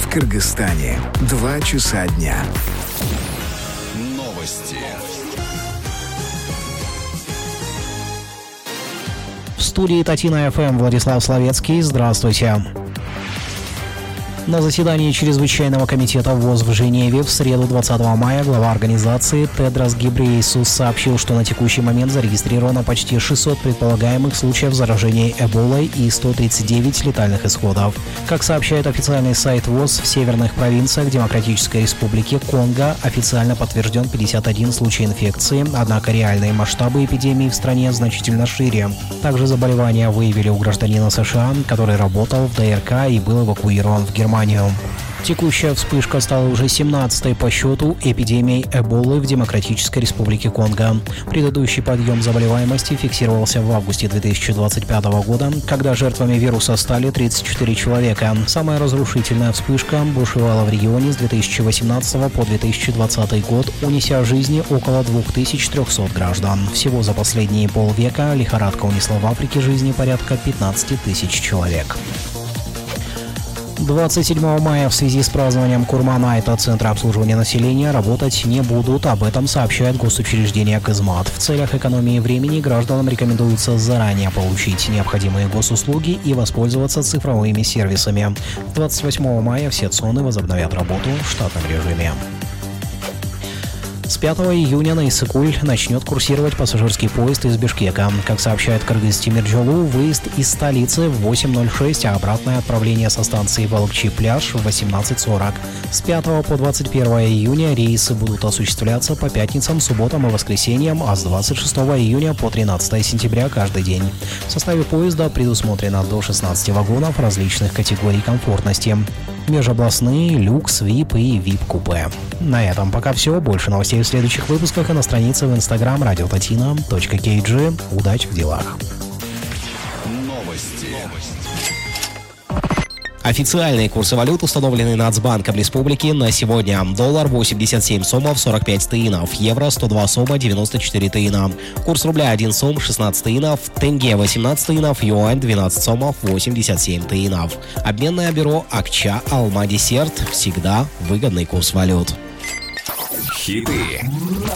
в Кыргызстане. 2 часа дня. Новости. В студии Татина ФМ Владислав Словецкий. Здравствуйте. На заседании Чрезвычайного комитета ВОЗ в Женеве в среду 20 мая глава организации Тедрос Гебрейесус сообщил, что на текущий момент зарегистрировано почти 600 предполагаемых случаев заражения Эболой и 139 летальных исходов. Как сообщает официальный сайт ВОЗ, в северных провинциях Демократической Республики Конго официально подтвержден 51 случай инфекции, однако реальные масштабы эпидемии в стране значительно шире. Также заболевание выявили у гражданина США, который работал в ДРК и был эвакуирован в Германию. Текущая вспышка стала уже 17-й по счету эпидемией Эболы в Демократической Республике Конго. Предыдущий подъем заболеваемости фиксировался в августе 2025 года, когда жертвами вируса стали 34 человека. Самая разрушительная вспышка бушевала в регионе с 2018 по 2020 год, унеся жизни около 2300 граждан. Всего за последние полвека лихорадка унесла в Африке жизни порядка 15 тысяч человек. 27 мая в связи с празднованием Курманайта Центра обслуживания населения работать не будут. Об этом сообщает госучреждение Кызмат. В целях экономии времени гражданам рекомендуется заранее получить необходимые госуслуги и воспользоваться цифровыми сервисами. 28 мая все ЦОНы возобновят работу в штатном режиме. С 5 июня на Иссык-Куль начнет курсировать пассажирский поезд из Бишкека. Как сообщает Кыргыз-Тимиржолу, выезд из столицы в 8:06, а обратное отправление со станции Балыкчи-Пляж в 18:40. С 5 по 21 июня рейсы будут осуществляться по пятницам, субботам и воскресеньям, а с 26 июня по 13 сентября каждый день. В составе поезда предусмотрено до 16 вагонов различных категорий комфортности. Межобластные, люкс, ВИП и ВИП-купе. На этом пока все. Больше новостей в следующих выпусках и на странице в Instagram radiotatina.kg. Удачи в делах. Новости. Официальные курсы валют установлены Нацбанком Республики на сегодня. Доллар 87 сомов 45 тыинов, евро 102 сома 94 тыина. Курс рубля 1 сом 16 тыинов, тенге 18 тыинов, юань 12 сомов 87 тыинов. Обменное бюро Акча Алма Десерт. Всегда выгодный курс валют. Хиты